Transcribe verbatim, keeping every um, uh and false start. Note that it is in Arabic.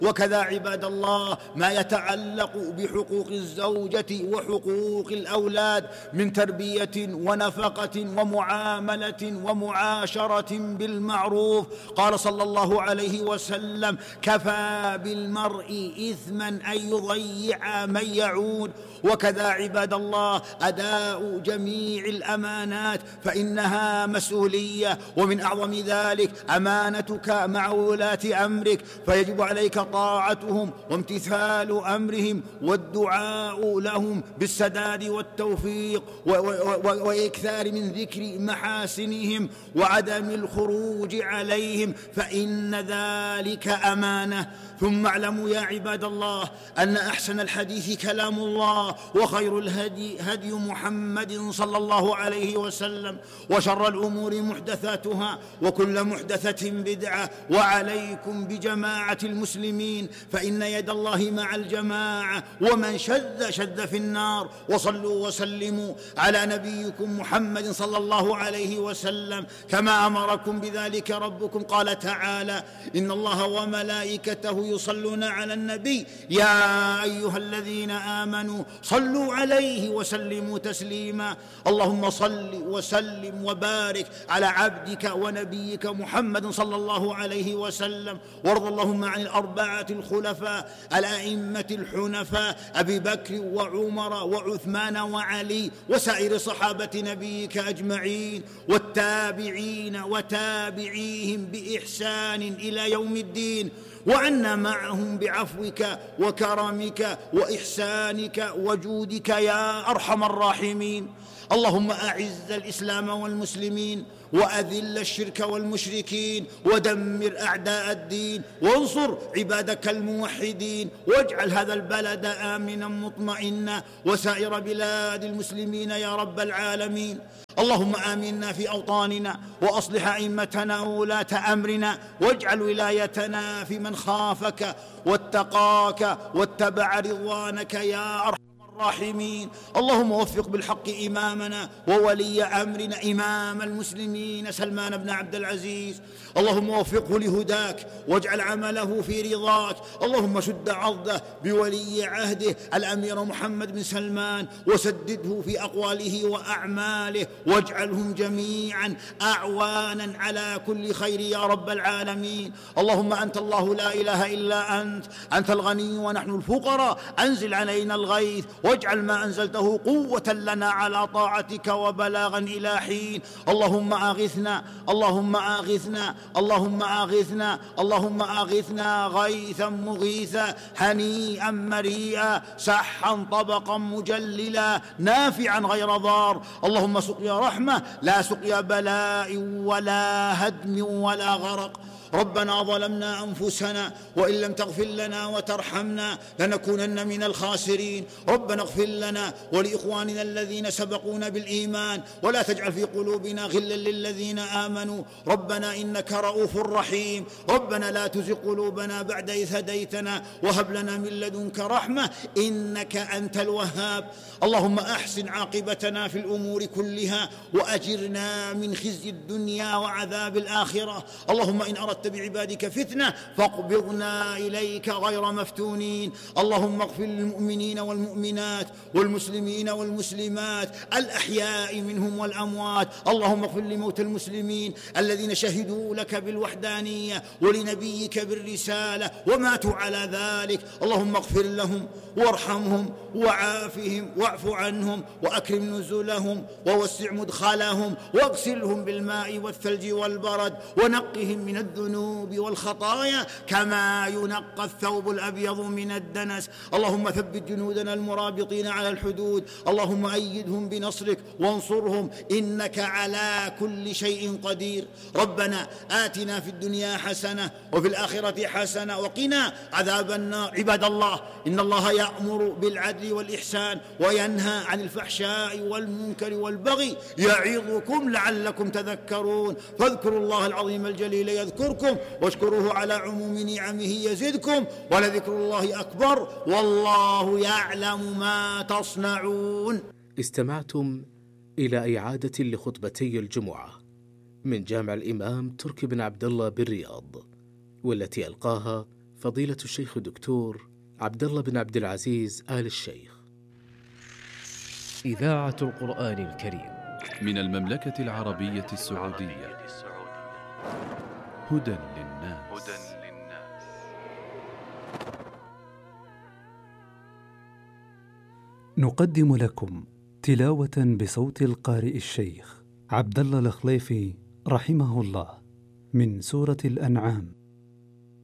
وكذا عباد الله ما يتعلق بحقوق الزوجة وحقوق الأولاد من تربية ونفقة ومعاملة ومعاشرة بالمعروف. قال صلى الله عليه وسلم: كفى بالمرء إثما أن يضيع من يعود. وكذا عباد الله أداء جميع الأمانات فإنها مسؤولية، ومن أعظم ذلك أمانتك مع ولاة أمرك، فيجب عليك طاعتهم وامتثال أمرهم والدعاء لهم بالسداد والتوفيق وإكثار من ذكر محاسنهم وعدم الخروج عليهم، فإن ذلك أمانة. ثم اعلموا يا عباد الله أن أحسن الحديث كلام الله، وخير الهدي هدي محمد صلى الله عليه وسلم، وشر الأمور محدثاتها، وكل محدثة بدعة. وعليكم بجماعة المسلمين، فإن يد الله مع الجماعة، ومن شذ شذ في النار. وصلوا وسلموا على نبيكم محمد صلى الله عليه وسلم كما أمركم بذلك ربكم. قال تعالى: إن الله وملائكته يصلون على النبي يا أيها الذين آمنوا صلوا عليه وسلموا تسليما. اللهم صل وسلم وبارك على عبدك ونبيك محمد صلى الله عليه وسلم، وارض اللهم عن الأربعة الخلفاء الأئمة الحنفاء أبي بكر وعمر وعثمان وعلي وسائر صحابة نبيك أجمعين، والتابعين وتابعيهم بإحسان إلى يوم الدين، وعنا معهم بعفوك وكرمك وإحسانك وجودك يا أرحم الراحمين. اللهم أعز الإسلام والمسلمين، وأذل الشرك والمشركين، ودمر أعداء الدين، وانصر عبادك الموحدين، واجعل هذا البلد آمنا مطمئنا وسائر بلاد المسلمين يا رب العالمين. اللهم آمنا في أوطاننا، وأصلح أئمتنا وولاة أمرنا، واجعل ولايتنا في من خافك واتقاك واتبع رضوانك يا أرحم الراحمين. اللهم وفق بالحق إمامنا وولي أمرنا إمام المسلمين سلمان بن عبد العزيز، اللهم وفقه لهداك واجعل عمله في رضاك. اللهم شد عضده بولي عهده الأمير محمد بن سلمان، وسدده في أقواله وأعماله، واجعلهم جميعا أعوانا على كل خير يا رب العالمين. اللهم أنت الله لا إله إلا أنت، أنت الغني ونحن الفقراء، أنزل علينا الغيث واجعل ما أنزلته قوة لنا على طاعتك وبلاغا إلى حين. اللهم أغثنا اللهم أغثنا اللهم أغثنا اللهم أغثنا غيثا مغيثا هنيئا مريئا سحا طبقا مجللا نافعا غير ضار. اللهم سقيا رحمة لا سقيا بلاء ولا هدم ولا غرق. ربنا ظلمنا أنفسنا وإن لم تغفر لنا وترحمنا لنكونن من الخاسرين. ربنا اغفر لنا ولإخواننا الذين سبقونا بالإيمان، ولا تجعل في قلوبنا غلا للذين آمنوا ربنا إنك رؤوف رحيم. ربنا لا تزغ قلوبنا بعد إذ هديتنا وهب لنا من لدنك رحمة إنك أنت الوهاب. اللهم أحسن عاقبتنا في الأمور كلها وأجرنا من خزي الدنيا وعذاب الآخرة. اللهم إن أردت بعبادك فتنة فاقبضنا إليك غير مفتونين. اللهم اغفر للمؤمنين والمؤمنات والمسلمين والمسلمات الأحياء منهم والأموات. اللهم اغفر لموتى المسلمين الذين شهدوا لك بالوحدانية ولنبيك بالرسالة وماتوا على ذلك. اللهم اغفر لهم وارحمهم وعافهم واعف عنهم وأكرم نزلهم ووسع مدخلهم واغسلهم بالماء والثلج والبرد ونقهم من الذنوب والخطايا كما ينقى الثوب الأبيض من الدنس. اللهم ثبت جنودنا المرابطين على الحدود. اللهم أيدهم بنصرك وانصرهم إنك على كل شيء قدير. ربنا آتنا في الدنيا حسنة وفي الآخرة حسنة وقنا عذاب النار. عباد الله إن الله يأمر بالعدل والإحسان وينهى عن الفحشاء والمنكر والبغي يعظكم لعلكم تذكرون. فاذكروا الله العظيم الجليل يذكركم واشكروه على عموم نعمه يزدكم ولذكر الله أكبر والله يعلم ما تصنعون. استمعتم إلى إعادة لخطبتي الجمعة من جامع الإمام تركي بن عبد الله بالرياض، والتي ألقاها فضيلة الشيخ الدكتور عبد الله بن عبد العزيز آل الشيخ. إذاعة القرآن الكريم من المملكة العربية السعودية. هدى للناس. نقدم لكم تلاوة بصوت القارئ الشيخ عبد الله الخليفي رحمه الله من سورة الأنعام.